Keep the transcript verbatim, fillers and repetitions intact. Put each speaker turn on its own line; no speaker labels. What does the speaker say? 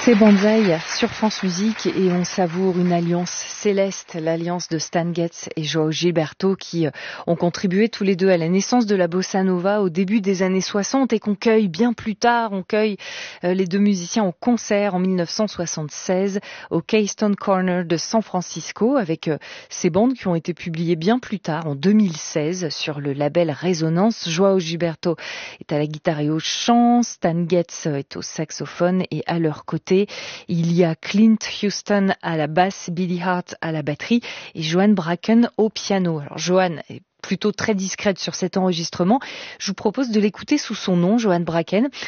C'est Banzai sur France Musique et on savoure une alliance céleste, l'alliance de Stan Getz et João Gilberto qui ont contribué tous les deux à la naissance de la bossa nova au début des années soixante et qu'on cueille bien plus tard. On cueille les deux musiciens en concert en mille neuf cent soixante-seize au Keystone Corner de San Francisco avec ces bandes qui ont été publiées bien plus tard en deux mille seize sur le label Résonance. João Gilberto est à la guitare et au chant, Stan Getz est au saxophone et à leur côté il y a Clint Houston à la basse, Billy Hart à la batterie et Joan Bracken au piano. Alors Joan est plutôt très discrète sur cet enregistrement. Je vous propose de l'écouter sous son nom, Joan Bracken.